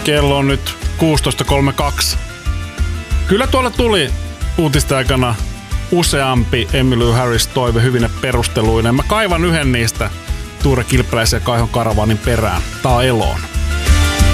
Kello on nyt 16.32. Kyllä tuolla tuli uutisten aikana useampi Emmylou Harris toive hyvine perusteluinen. Mä kaivan yhden niistä Tuure Kilpeläisen ja Kaihon Karavanin perään. Tää on Eloon.